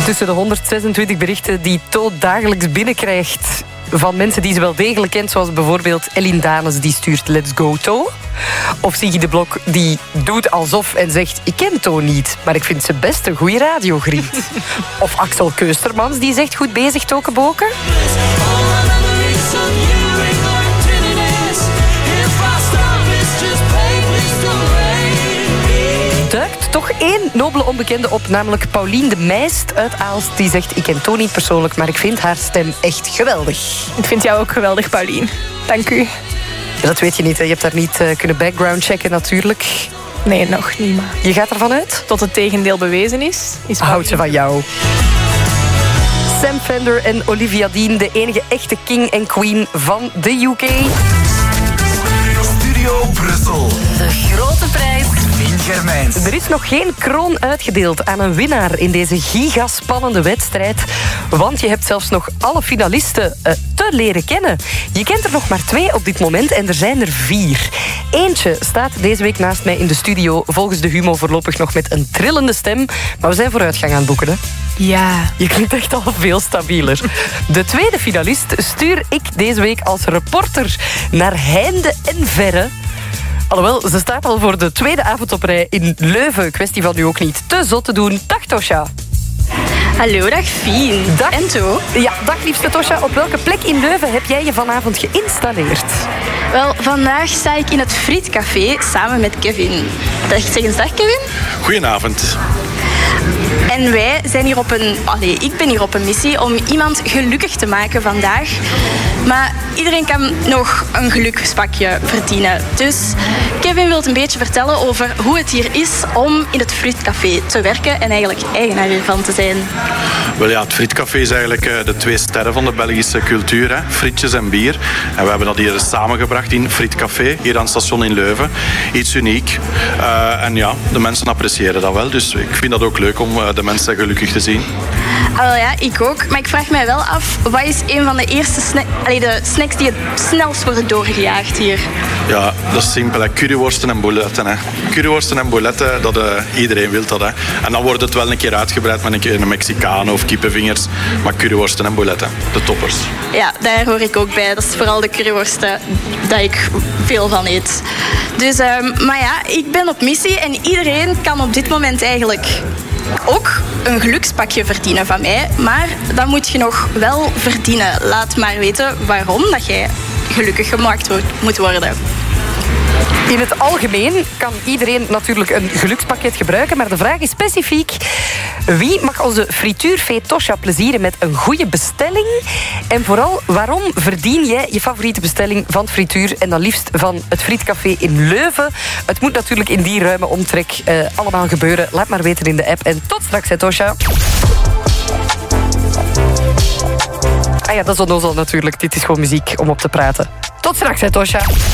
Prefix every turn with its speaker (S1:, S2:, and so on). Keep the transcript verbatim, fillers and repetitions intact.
S1: Tussen de honderdzesentwintig berichten die To dagelijks binnenkrijgt van mensen die ze wel degelijk kent, zoals bijvoorbeeld Eline Danes, die stuurt Let's Go To. Of Siggy de Blok, die doet alsof en zegt, ik ken To niet, maar ik vind ze best een goede radiogriet. Of Axel Keustermans, die zegt, goed bezig, Tokeboken. Duikt toch één nobele onbekende op, namelijk Paulien de Meist uit Aalst. Die zegt, ik ken To niet persoonlijk, maar ik vind haar stem echt geweldig.
S2: Ik vind jou ook geweldig, Paulien. Dank u.
S1: Ja, dat weet je niet, hè. Je hebt daar niet uh, kunnen background checken natuurlijk.
S2: Nee, nog niet, maar...
S1: Je gaat ervan uit?
S2: Tot het tegendeel bewezen is. is
S1: Houdt ze van jou. Sam Fender en Olivia Dean, de enige echte king en queen van de U K.
S3: Studio Brussel.
S1: De grote prijs.
S3: Wien Germijns.
S1: Er is nog geen kroon uitgedeeld aan een winnaar in deze gigaspannende wedstrijd. Want je hebt zelfs nog alle finalisten uh, te leren kennen. Je kent er nog maar twee op dit moment en er zijn er vier. Eentje staat deze week naast mij in de studio. Volgens de Humo voorlopig nog met een trillende stem. Maar we zijn vooruitgang aan het boeken, hè?
S2: Ja.
S1: Je klinkt echt al veel stabieler. De tweede finalist stuur ik deze week als reporter naar heinde en verre. Alhoewel, ze staat al voor de tweede avond op rij in Leuven. Kwestie van nu ook niet te zot te doen. Dag, Tosja.
S4: Hallo, dag Fien.
S1: Dag.
S4: En To?
S1: Ja, dag liefste Tosja. Op welke plek in Leuven heb jij je vanavond geïnstalleerd?
S4: Wel, vandaag sta ik in het Frietcafé samen met Kevin. Dag, zeg eens dag, Kevin.
S5: Goedenavond.
S4: En wij zijn hier op een... Allee, ik ben hier op een missie om iemand gelukkig te maken vandaag. Maar iedereen kan nog een gelukspakje verdienen. Dus Kevin wil een beetje vertellen over hoe het hier is om in het Frietcafé te werken en eigenlijk eigenaar hiervan te zijn.
S5: Wel ja, het Frietcafé is eigenlijk de twee sterren van de Belgische cultuur. Hè? Frietjes en bier. En we hebben dat hier samengebracht in Frietcafé, hier aan het station in Leuven. Iets uniek. Uh, en ja, de mensen appreciëren dat wel. Dus ik vind dat ook leuk om uh, de mensen gelukkig te zien.
S4: Ah, ja, ik ook. Maar ik vraag mij wel af, wat is een van de eerste sna- Allee, de snacks die het snelst worden doorgejaagd hier?
S5: Ja, dat is simpel. Hè. Curryworsten en bouletten. Hè. Curryworsten en bouletten, dat, uh, iedereen wil dat. Hè. En dan wordt het wel een keer uitgebreid met een keer een Mexicaan of kippenvingers. Maar curryworsten en bouletten, de toppers.
S4: Ja, daar hoor ik ook bij. Dat is vooral de curryworsten dat ik veel van eet. Dus, um, maar ja, ik ben op missie en iedereen kan op dit moment eigenlijk ook een gelukspakje verdienen van mij. Maar dan moet je nog wel verdienen. Laat maar weten waarom dat jij gelukkig gemaakt moet worden.
S1: In het algemeen kan iedereen natuurlijk een gelukspakket gebruiken, maar de vraag is specifiek: wie mag onze frituurvee Tosja plezieren met een goede bestelling? En vooral, waarom verdien jij je favoriete bestelling van het frituur en dan liefst van het Frietcafé in Leuven? Het moet natuurlijk in die ruime omtrek uh, allemaal gebeuren. Laat maar weten in de app. En tot straks, hè, Tosja. Ah ja, dat is onnozel natuurlijk. Dit is gewoon muziek om op te praten. Tot straks, hè, Tosja.